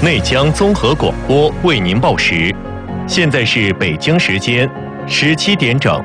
内江综合广播为您报时，现在是北京时间17点整。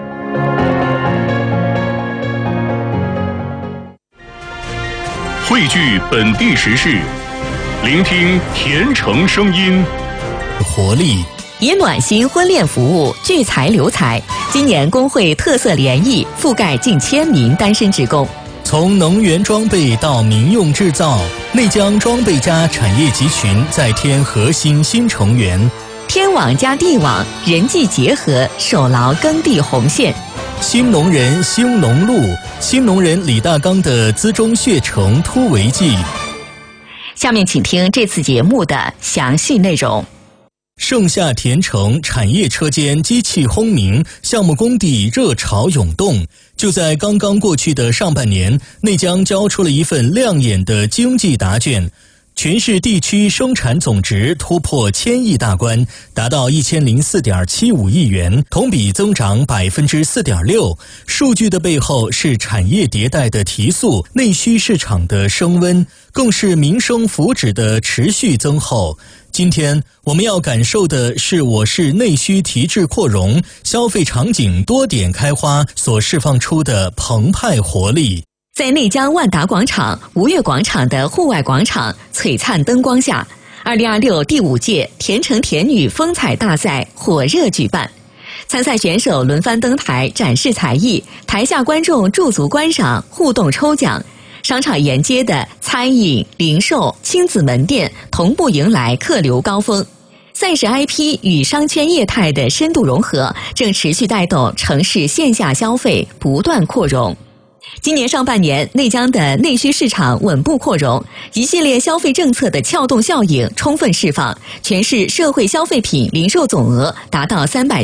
汇聚本地时事，聆听甜橙声音， 活力。 以暖心婚恋服务聚财留财，今年工会特色联谊覆盖近1000名单身职工。 从能源装备到民用制造，内江装备家产业集群再添核心新成员。 天网加地网，人际结合，手牢耕地红线。 新农人兴农路，新农人李大刚的资中血橙突围记。 下面请听这次节目的详细内容。 盛夏甜橙产业车间机器轰鸣，项目工地热潮涌动。就在刚刚过去的上半年，内江交出了一份亮眼的经济答卷。全市地区生产总值突破1000亿大关，达到1004.75亿元，同比增长4.6%。数据的背后是产业迭代的提速，内需市场的升温，更是民生福祉的持续增厚。今天我们要感受的是我市内需提质扩容，消费场景多点开花所释放出的澎湃活力。 在内江万达广场、吴越广场的户外广场璀璨灯光下，2026第5届甜橙甜女风采大赛火热举办。参赛选手轮番登台展示才艺，台下观众驻足观赏、互动抽奖。商场沿街的餐饮、零售、亲子门店同步迎来客流高峰。赛事 IP 与商圈业态的深度融合，正持续带动城市线下消费不断扩容。今年上半年，内江的内需市场稳步扩容，一系列消费政策的撬动效应充分释放，全市社会消费品零售总额达到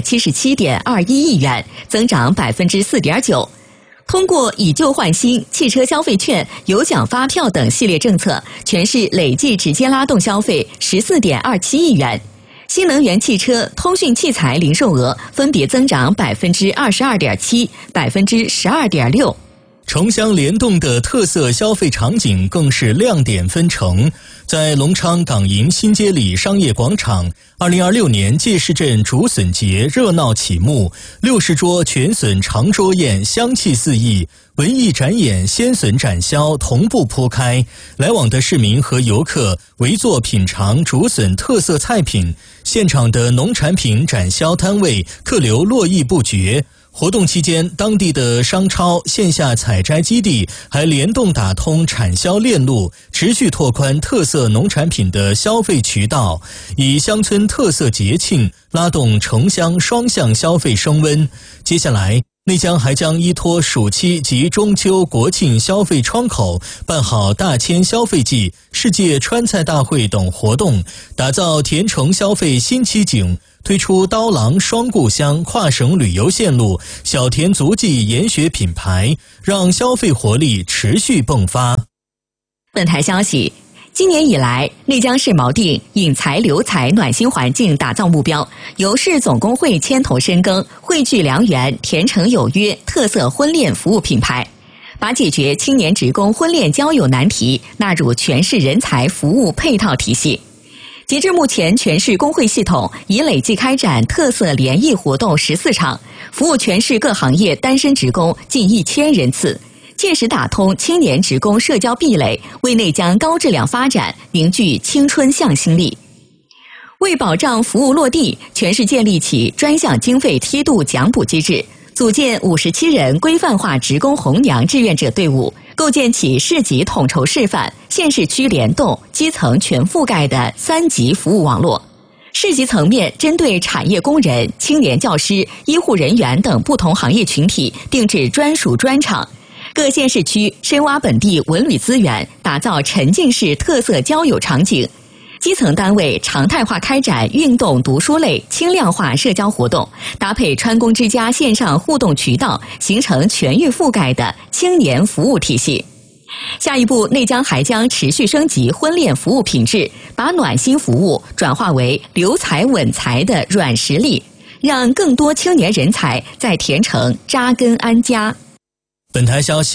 377.21亿元，增长4.9%。通过以旧换新、汽车消费券、有奖发票等系列政策，全市累计直接拉动消费14.27亿元。新能源汽车、通讯器材零售额分别增长22.7%、12.6%。 城乡联动的特色消费场景更是亮点纷呈。在隆昌港银新街里商业广场，2026年界市镇竹笋节热闹启幕，60桌全笋长桌宴香气四溢，文艺展演、鲜笋展销同步铺开，来往的市民和游客围坐品尝竹笋特色菜品，现场的农产品展销摊位客流络绎不绝。活动期间，当地的商超、线下采摘基地还联动打通产销链路，持续拓宽特色农产品的消费渠道，以乡村特色节庆拉动城乡双向消费升温。接下来，内江还将依托暑期及中秋国庆消费窗口，办好大千消费季、世界川菜大会等活动，打造甜橙消费新奇景，推出刀郎双故乡跨省旅游线路、小田足迹研学品牌，让消费活力持续迸发。 本台消息，今年以来，内江市锚定引财留财暖心环境打造目标，由市总工会牵头深耕，汇聚良缘甜橙有约特色婚恋服务品牌，把解决青年职工婚恋交友难题纳入全市人才服务配套体系。截至目前，全市工会系统已累计开展特色联谊活动14场，服务全市各行业单身职工近1000人次，切实打通青年职工社交壁垒，为内江高质量发展凝聚青春向心力。为保障服务落地，全市建立起专项经费梯度奖补机制，组建57人规范化职工红娘志愿者队伍，构建起市级统筹示范、县市区联动、基层全覆盖的3级服务网络。市级层面针对产业工人、青年教师、医护人员等不同行业群体定制专属专场，各县市区深挖本地文旅资源，打造沉浸式特色交友场景。基层单位常态化开展运动、读书类轻量化社交活动，搭配川工之家线上互动渠道，形成全域覆盖的青年服务体系。下一步，内江还将持续升级婚恋服务品质，把暖心服务转化为留才稳才的软实力，让更多青年人才在甜橙扎根安家。 本台消息，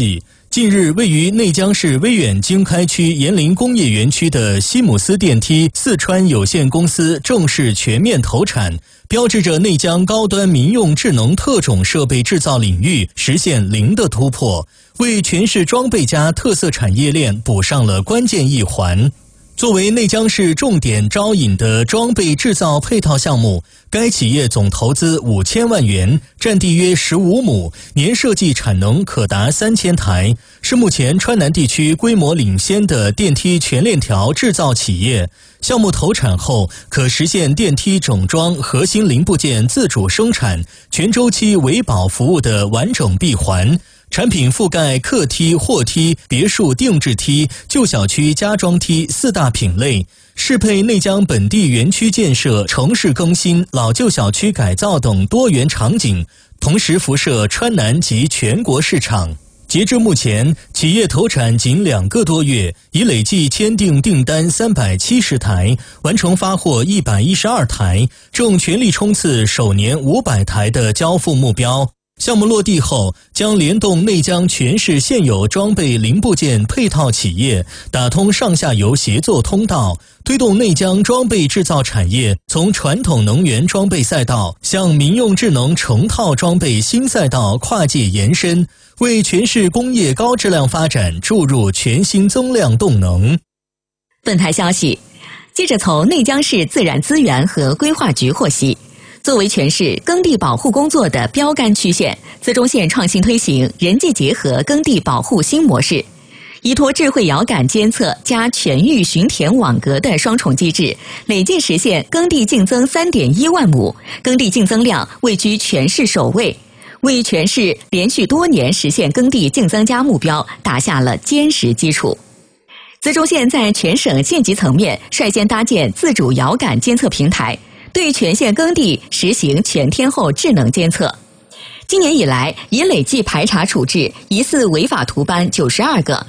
近日，位于内江市威远经开区岩林工业园区的西姆斯电梯四川有限公司正式全面投产，标志着内江高端民用智能特种设备制造领域实现零的突破，为全市装备家特色产业链补上了关键一环。作为内江市重点招引的装备制造配套项目，该企业总投资5000万元，占地约15亩，年设计产能可达3000台，是目前川南地区规模领先的电梯全链条制造企业。项目投产后，可实现电梯整装核心零部件自主生产、全周期维保服务的完整闭环。产品覆盖客梯、货梯、别墅定制梯、旧小区家装梯4大品类，适配内江本地园区建设、城市更新、老旧小区改造等多元场景，同时辐射川南及全国市场。截至目前，企业投产仅2个多月，已累计签订订单370台，完成发货112台，正全力冲刺首年500台的交付目标。项目落地后，将联动内江全市现有装备零部件配套企业，打通上下游协作通道，推动内江装备制造产业从传统能源装备赛道向民用智能成套装备新赛道跨界延伸，为全市工业高质量发展注入全新增量动能。 本台消息，记者从内江市自然资源和规划局获悉，作为全市耕地保护工作的标杆区县，资中县创新推行人机结合耕地保护新模式，依托智慧遥感监测加全域巡田网格的双重机制，累计实现耕地净增3.1万亩，耕地净增量位居全市首位，为全市连续多年实现耕地净增加目标打下了坚实基础。资中县在全省县级层面率先搭建自主遥感监测平台，对全县耕地实行全天候智能监测。今年以来，已累计排查处置疑似违法图班92个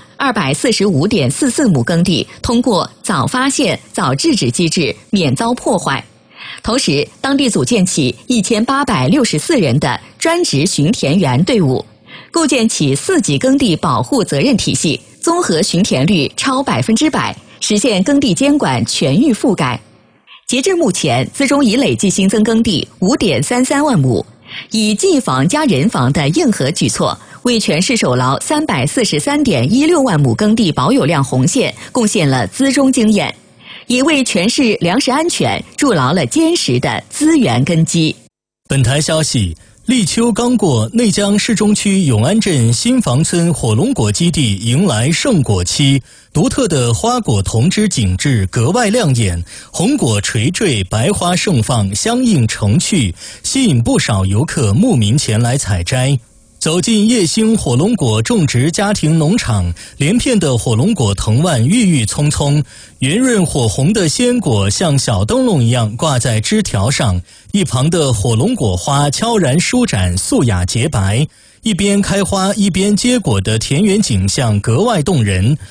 ，245.44亩耕地通过早发现、早制止机制免遭破坏。同时，当地组建起1864人的专职巡田员队伍，构建起4级耕地保护责任体系，综合巡田率超100%，实现耕地监管全域覆盖。截至目前，资中已累计新增耕地5.33万亩，以技防加人防的硬核举措，为全市守牢343.16万亩耕地保有量红线贡献了资中经验，也为全市粮食安全筑牢了坚实的资源根基。 本台消息，立秋刚过，内江市中区永安镇新房村火龙果基地迎来盛果期，独特的花果同枝景致格外亮眼，红果垂坠，白花盛放，相映成趣，吸引不少游客慕名前来采摘。走进叶兴火龙果种植家庭农场，连片的火龙果藤蔓郁郁葱葱，圆润火红的鲜果像小灯笼一样挂在枝条上，一旁的火龙果花悄然舒展，素雅洁白，一边开花一边结果的田园景象格外动人。